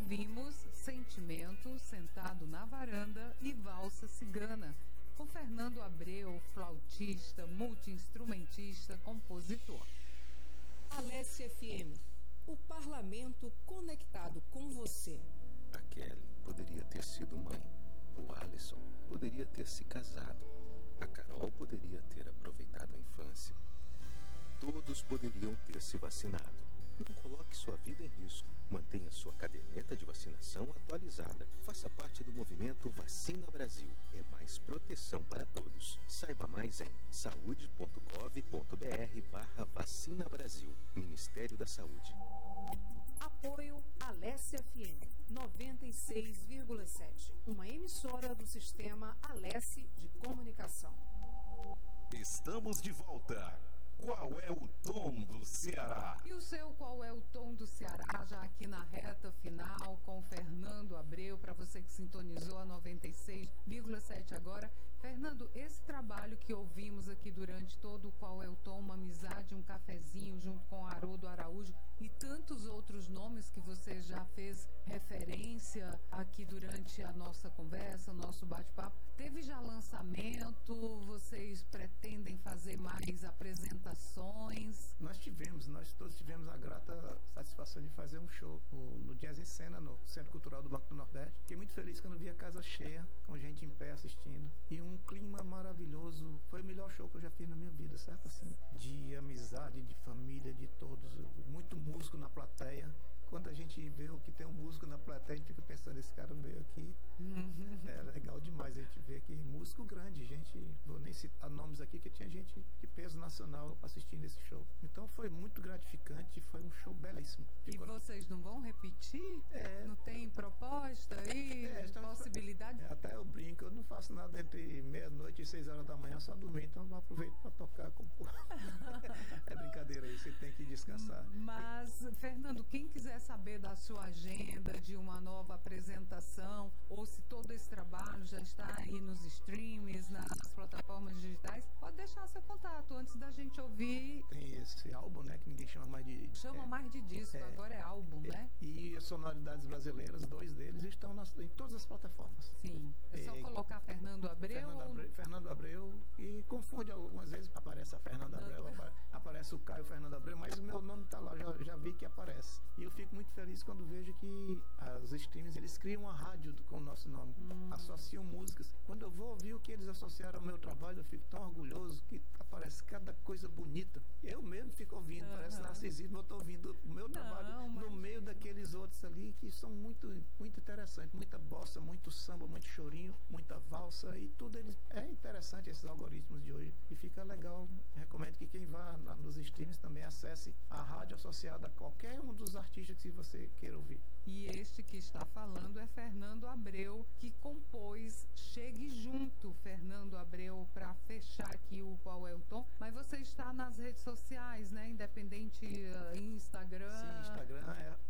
ouvimos Sentimento, Sentado na Varanda e Valsa Cigana, com Fernando Abreu, flautista, multi-instrumentista, compositor. Alesse FM, o parlamento conectado com você. A Kelly poderia ter sido mãe. O Alisson poderia ter se casado. A Carol poderia ter aproveitado a infância. Todos poderiam ter se vacinado. Não coloque sua vida em risco. Mantenha sua caderneta de vacinação atualizada. Faça parte do movimento Vacina Brasil. É mais proteção para todos. Saiba mais em saude.gov.br/Vacina Brasil. Ministério da Saúde. Apoio Alesse FM 96,7. Uma emissora do sistema Alesse de Comunicação. Estamos de volta. Qual é o tom do Ceará? E o seu Qual é o tom do Ceará, já aqui na reta final com Fernando Abreu, para você que sintonizou a 96,7 agora. Fernando, esse trabalho que ouvimos aqui durante todo o Qual é o Tom, uma amizade, um cafezinho junto com Haroldo Araújo e tantos outros nomes que você já fez referência aqui durante a nossa conversa, nosso bate-papo, teve já lançamento? Vocês pretendem fazer mais apresentações? Nós todos tivemos a grata satisfação de fazer um show no Jazz em Cena, no Centro Cultural do Banco do Nordeste. Fiquei muito feliz quando vi a casa cheia, com gente em pé assistindo, e um clima maravilhoso. Foi o melhor show que eu já fiz na minha vida, certo? Assim, de amizade, de família, de todos, muito músico na plateia. Quando a gente vê que tem um músico na plateia, a gente fica pensando, esse cara veio aqui. É legal demais a gente ver que músico grande, gente, vou nem citar nomes aqui, que tinha gente de peso nacional assistindo esse show. Então foi muito gratificante, foi um show belíssimo. E vocês não vão repetir? Não tem proposta aí? Possibilidade? Até eu brinco, eu não faço nada entre meia-noite e 6 horas da manhã, só dormir, então eu aproveito para tocar. É brincadeira aí, você tem que descansar. Mas, Fernando, quem quiser saber da sua agenda, de uma nova apresentação, ou se todo esse trabalho já está aí nos streams, nas plataformas digitais, pode deixar seu contato antes da gente ouvir. Tem esse álbum, né, que ninguém chama mais de... mais de disco, agora é álbum, né? E as sonoridades brasileiras, 2 deles, estão em todas as plataformas. Sim, é só colocar Fernando Abreu. Fernando Abreu, e confunde algumas vezes, aparece a Fernanda Abreu, aparece o Caio Fernando Abreu, mas o meu nome está lá, já vi que aparece. E eu fico muito feliz quando vejo que os streams, eles criam uma rádio com o nosso nome, associam músicas. Quando eu vou ouvir o que eles associaram ao meu trabalho, eu fico tão orgulhoso que aparece cada coisa bonita. Eu mesmo fico ouvindo, parece narcisismo, eu estou ouvindo o meu trabalho no meio daqueles outros ali que são muito, muito interessantes. Muita bossa, muito samba, muito chorinho, muita valsa e tudo. É interessante esses algoritmos de hoje e fica legal. Recomendo que quem vá nos streams também acesse a rádio associada a qualquer um dos artistas que você queira ouvir. E este que está falando é Fernando Abreu, que compôs Chegue Junto, Fernando Abreu, para fechar aqui o Qual é o Tom. Mas você está nas redes sociais, né? Independente, Instagram. Sim, Instagram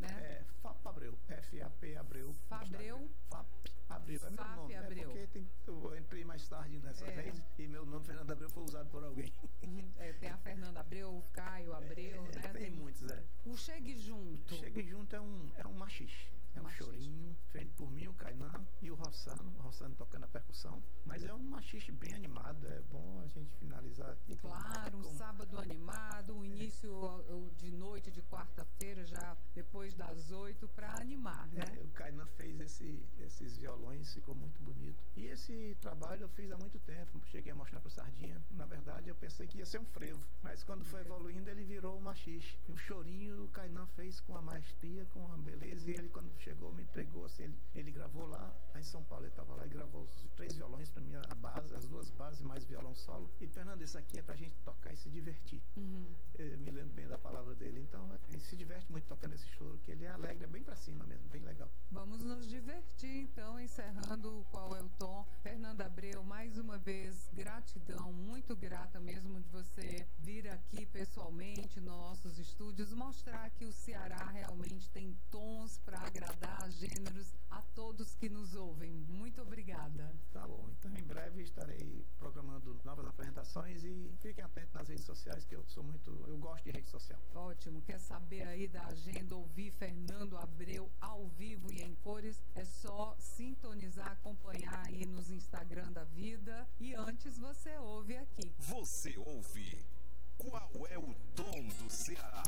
é FAP Abreu, F-A-P Abreu. Fabreu? FAP Abreu, é meu nome. Abreu. Porque eu entrei mais tarde nessa vez e meu nome, Fernando Abreu, foi usado por alguém. Tem a Fernanda Abreu, o Caio Abreu, né? Tem muitos, O Chegue Junto. Chegue Junto é um machixe. É um chorinho feito por mim, o Kainan e o Rossano tocando a percussão. Mas é um machixe bem animado, é bom a gente finalizar aqui. Claro, um sábado animado, um início de noite de quarta-feira, já depois das 8, para animar, né? O Kainan fez esses violões, ficou muito bonito. E esse trabalho eu fiz há muito tempo, cheguei a mostrar pro Sardinha. Na verdade, eu pensei que ia ser um frevo, mas quando foi evoluindo, ele virou um machixe. E um chorinho o Kainan fez com a maestria, com a beleza, e ele, quando chegou, me entregou assim, ele gravou lá em São Paulo, ele estava lá e gravou os 3 violões para mim, a base, as 2 bases mais violão solo. E Fernando, isso aqui é pra gente tocar e se divertir. Eu me lembro bem da palavra dele, então a gente se diverte muito tocando esse choro, que ele é alegre, é bem pra cima mesmo, bem legal. Vamos nos divertir, então, encerrando o Qual é o Tom. Fernando Abreu, mais uma vez, gratidão, muito grata mesmo de você vir aqui pessoalmente nos nossos estúdios, mostrar que o Ceará realmente tem tons para agradar, gêneros, a todos que nos ouvem. Muito obrigada. Tá bom, então em breve estarei programando novas apresentações e fiquem atentos nas redes sociais, que eu gosto de rede social. Ótimo, quer saber aí da agenda, ouvir Fernando Abreu ao vivo e em só sintonizar, acompanhar aí nos Instagram da vida. E antes você ouve aqui. Você ouve Qual é o Tom do Ceará?